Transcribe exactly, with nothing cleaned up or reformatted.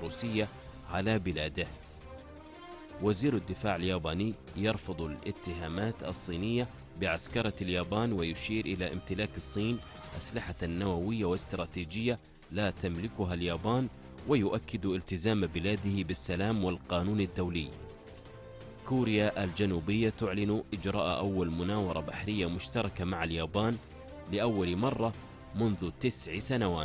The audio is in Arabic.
الروسية على بلاده. وزير الدفاع الياباني يرفض الاتهامات الصينية بعسكرة اليابان، ويشير إلى امتلاك الصين أسلحة نووية واستراتيجية لا تملكها اليابان، ويؤكد التزام بلاده بالسلام والقانون الدولي. كوريا الجنوبية تعلن إجراء أول مناورة بحرية مشتركة مع اليابان لأول مرة منذ تسع سنوات.